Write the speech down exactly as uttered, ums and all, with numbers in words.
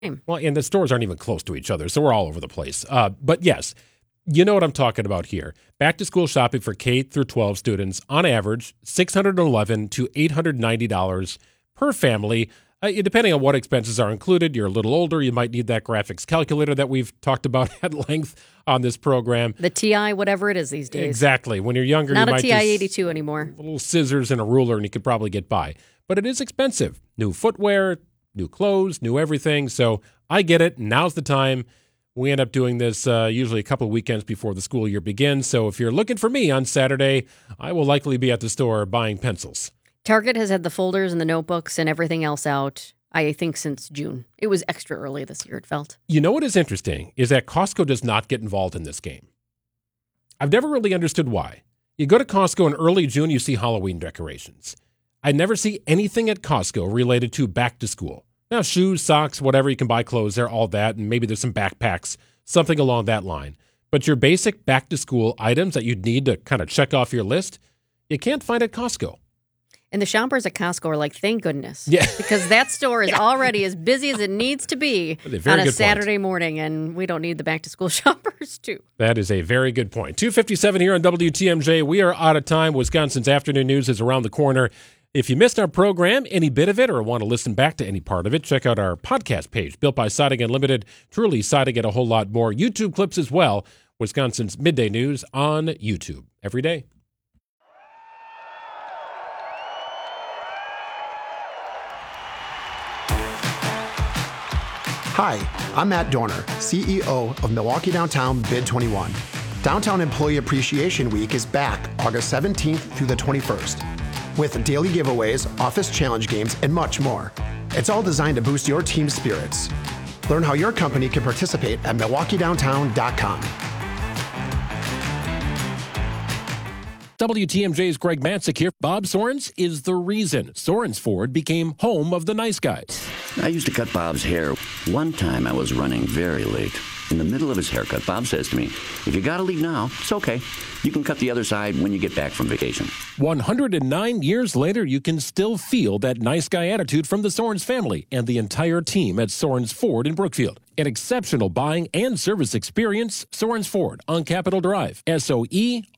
Well, and the stores aren't even close to each other, so we're all over the place. Uh, but yes, you know what I'm talking about here. Back to school shopping for K through twelve students, on average, six hundred eleven dollars to eight hundred ninety dollars per family. Uh, depending on what expenses are included, you're a little older, you might need that graphics calculator that we've talked about at length on this program. The T I, whatever it is these days. Exactly. When you're younger, Not you a might T I just eighty-two anymore. little scissors and a ruler, and you could probably get by. But it is expensive. New footwear, new clothes, new everything. So I get it. Now's the time. We end up doing this uh, usually a couple of weekends before the school year begins. So if you're looking for me on Saturday, I will likely be at the store buying pencils. Target has had the folders and the notebooks and everything else out, I think, since June. It was extra early this year, it felt. You know what is interesting is that Costco does not get involved in this game. I've never really understood why. You go to Costco in early June, you see Halloween decorations. I never see anything at Costco related to back to school. Now, shoes, socks, whatever, you can buy clothes there, all that, and maybe there's some backpacks, something along that line. But your basic back to school items that you'd need to kind of check off your list, you can't find at Costco. And the shoppers at Costco are like, thank goodness. Yeah. Because that store is yeah. already as busy as it needs to be on a Saturday point. morning, and we don't need the back-to-school shoppers, too. That is a very good point. two fifty-seven here on W T M J. We are out of time. Wisconsin's afternoon news is around the corner. If you missed our program, any bit of it, or want to listen back to any part of it, check out our podcast page, Built by Siding Unlimited, truly siding and a whole lot more. YouTube clips as well. Wisconsin's Midday News on YouTube every day. Hi, I'm Matt Dorner, C E O of Milwaukee Downtown Bid twenty-one. Downtown Employee Appreciation Week is back August seventeenth through the twenty-first, with daily giveaways, office challenge games, and much more. It's all designed to boost your team's spirits. Learn how your company can participate at milwaukee downtown dot com. W T M J's Greg Matzik here. Bob Sorens is the reason Sorens Ford became home of the nice guys. I used to cut Bob's hair. One time I was running very late. In the middle of his haircut, Bob says to me, if you gotta leave now, it's okay. You can cut the other side when you get back from vacation. one hundred nine years later, you can still feel that nice guy attitude from the Sorens family and the entire team at Sorens Ford in Brookfield. An exceptional buying and service experience, Sorens Ford on Capitol Drive. S O E